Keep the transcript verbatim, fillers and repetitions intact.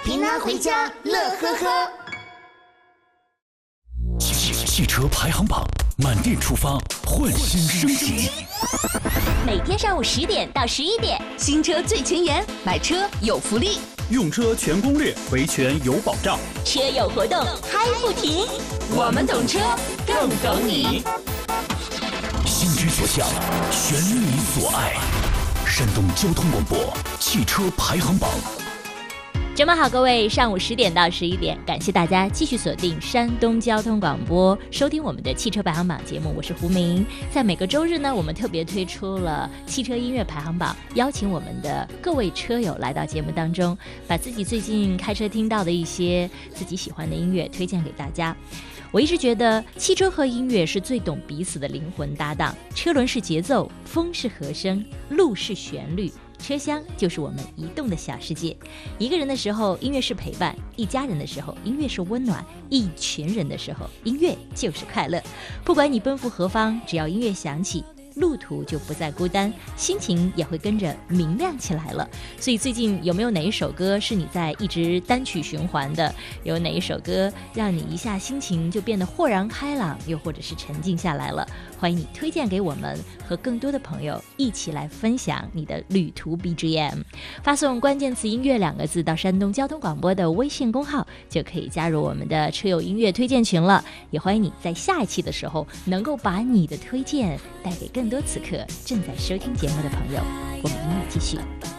平安回家，乐呵呵。 汽汽车排行榜，满电出发，换新升级。 每天上午十点到十一点，新车最前沿，买车有福利， 用车全攻略，维权有保障， 车友活动嗨不停。我们懂车，更懂你。 心之所向，全你所爱。山东交通广播汽车排行榜。 周末好，各位，上午十点到十一点，感谢大家继续锁定山东交通广播，收听我们的汽车排行榜节目，我是胡明。在每个周日呢，我们特别推出了汽车音乐排行榜，邀请我们的各位车友来到节目当中，把自己最近开车听到的一些自己喜欢的音乐推荐给大家。我一直觉得汽车和音乐是最懂彼此的灵魂搭档，车轮是节奏，风是和声，路是旋律，车厢就是我们移动的小世界。一个人的时候，音乐是陪伴；一家人的时候，音乐是温暖；一群人的时候，音乐就是快乐。不管你奔赴何方，只要音乐响起，路途就不再孤单，心情也会跟着明亮起来了。所以最近有没有哪一首歌是你在一直单曲循环的？有哪一首歌让你一下心情就变得豁然开朗，又或者是沉静下来了？欢迎你推荐给我们，和更多的朋友一起来分享你的旅途 B G M。 发送关键词音乐两个字到山东交通广播的微信公号，就可以加入我们的车友音乐推荐群了。也欢迎你在下一期的时候能够把你的推荐带给更多此刻正在收听节目的朋友。我们音乐继续。